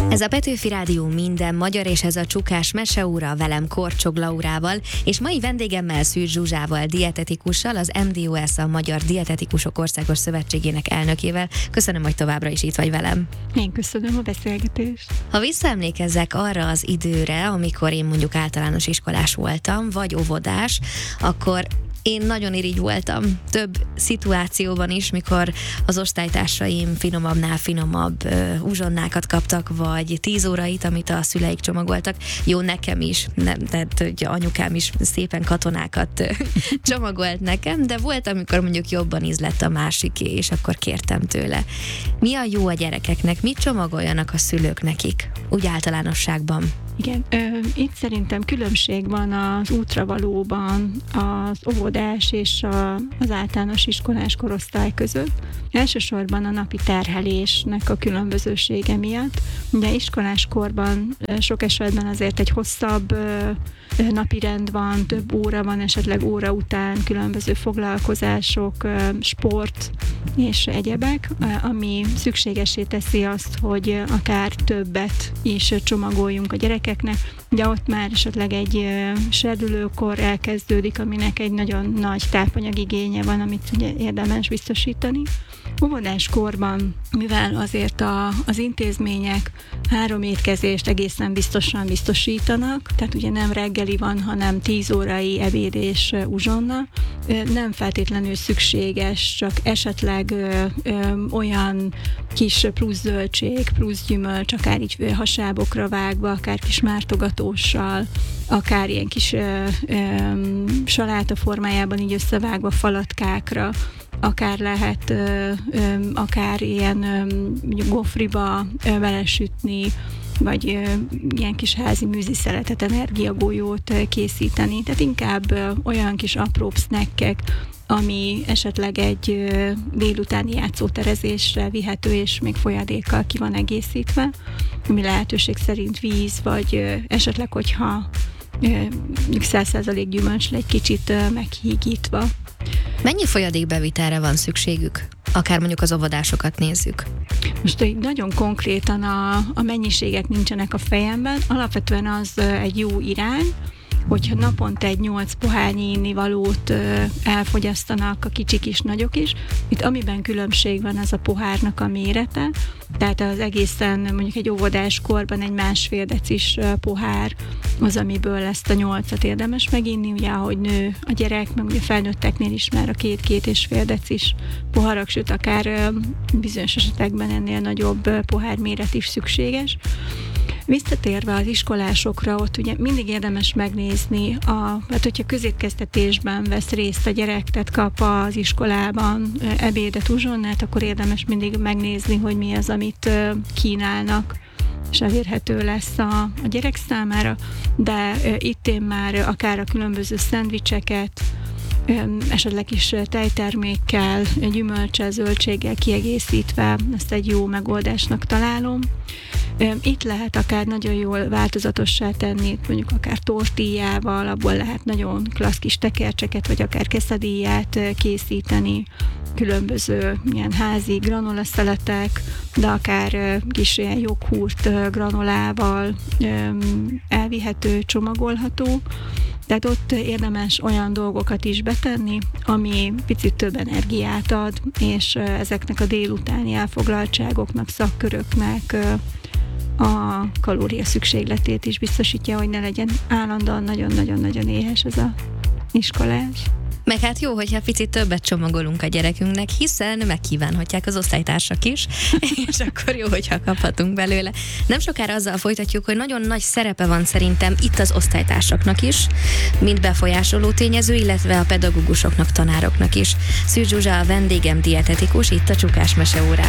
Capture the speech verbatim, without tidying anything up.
Ez a Petőfi Rádió minden magyar, és ez a Csukás meseóra velem Korcsog Laurával, és mai vendégemmel Szűcs Zsuzsával, dietetikussal, az em dé o es, a Magyar Dietetikusok Országos Szövetségének elnökével. Köszönöm, hogy továbbra is itt vagy velem. Én köszönöm a beszélgetést. Ha visszaemlékezzek arra az időre, amikor én mondjuk általános iskolás voltam, vagy óvodás, akkor én nagyon irigy voltam több szituációban is, mikor az osztálytársaim finomabbnál finomabb uh, uzsonnákat kaptak, vagy tíz órait, amit a szüleik csomagoltak. Jó, nekem is, nem, tehát hogy anyukám is szépen katonákat uh, csomagolt nekem, de volt, amikor mondjuk jobban ízlett a másiké, és akkor kértem tőle. Mi a jó a gyerekeknek? Mit csomagoljanak a szülők nekik? Úgy általánosságban. Igen, ö, itt szerintem különbség van az útravalóban az óvodás és a, az általános iskolás korosztály között. Elsősorban a napi terhelésnek a különbözősége miatt. Ugye iskolás korban sok esetben azért egy hosszabb ö, napi rend van, több óra van, esetleg óra után különböző foglalkozások, ö, sport és egyebek, ami szükségessé teszi azt, hogy akár többet is csomagoljunk a gyerekeknek. Ugye ott már esetleg egy serdülőkor elkezdődik, aminek egy nagyon nagy tápanyagigénye van, amit ugye érdemes biztosítani. Óvodáskorban, mivel azért a, az intézmények három étkezést egészen biztosan biztosítanak, tehát ugye nem reggeli van, hanem tíz órai ebéd és uzsonna, nem feltétlenül szükséges, csak esetleg ö, ö, olyan kis plusz zöldség, plusz gyümölcs, akár így hasábokra vágva, akár kis mártogatóssal, akár ilyen kis ö, ö, saláta formájában így összevágva falatkákra, akár lehet ö, ö, akár ilyen ö, gofriba ö, belesütni, vagy ö, ilyen kis házi műziszeletet, energiagólyót ö, készíteni. Tehát inkább ö, olyan kis apróbb snackek, ami esetleg egy ö, délutáni játszóterezésre vihető, és még folyadékkal ki van egészítve, ami lehetőség szerint víz, vagy ö, esetleg, hogyha száz százalék gyümölcs egy kicsit ö, meghígítva. Mennyi folyadékbevitelre van szükségük? Akár mondjuk az óvodásokat nézzük. Most így nagyon konkrétan a, a mennyiségek nincsenek a fejemben. Alapvetően az egy jó irány, hogyha naponta egy nyolc pohárnyi innivalót ö, elfogyasztanak a kicsik is, nagyok is. Itt amiben különbség van, az a pohárnak a mérete, tehát az egészen mondjuk egy óvodás korban egy másfél decis pohár az, amiből ezt a nyolcat érdemes meginni, ugye ahogy nő a gyerek, meg ugye felnőtteknél is már a két-két és fél decis poharak, sőt akár ö, bizonyos esetekben ennél nagyobb pohárméret is szükséges. Visszatérve az iskolásokra, ott ugye mindig érdemes megnézni, a, hát hogyha középkeztetésben vesz részt a gyerek, tehát kap az iskolában ebédet, uzsonnát, akkor érdemes mindig megnézni, hogy mi az, amit kínálnak, és elérhető lesz a, a gyerek számára, de itt én már akár a különböző szendvicseket, esetleg is tejtermékkel, gyümölcsel, zöldséggel kiegészítve, ezt egy jó megoldásnak találom. Itt lehet akár nagyon jól változatossá tenni, mondjuk akár tortillával, abból lehet nagyon klassz kis tekercseket, vagy akár quesadillát készíteni, különböző ilyen házi granolaszeletek, de akár kis ilyen joghurt granolával elvihető, csomagolható. Tehát ott érdemes olyan dolgokat is betenni, ami picit több energiát ad, és ezeknek a délutáni elfoglaltságoknak, szakköröknek a kalória szükségletét is biztosítja, hogy ne legyen állandóan nagyon-nagyon-nagyon éhes ez a iskolás. Meg hát jó, hogyha picit többet csomagolunk a gyerekünknek, hiszen megkívánhatják az osztálytársak is, és akkor jó, hogyha kaphatunk belőle. Nem sokára azzal folytatjuk, hogy nagyon nagy szerepe van szerintem itt az osztálytársaknak is, mint befolyásoló tényező, illetve a pedagógusoknak, tanároknak is. Szűcs Zsuzsa a vendégem, dietetikus, itt a Csukás meseórában.